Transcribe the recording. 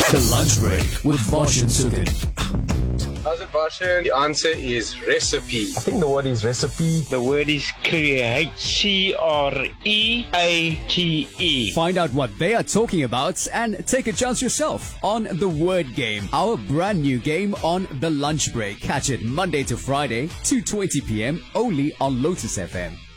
The Lunch Break with Vosh and Sugin. How's it, Varshan? The answer is recipe. I think the word is recipe. The word is create. CREATE. Find out what they are talking about and take a chance yourself on The Word Game, our brand new game on The Lunch Break. Catch it Monday to Friday, 2:20 p.m. only on Lotus FM.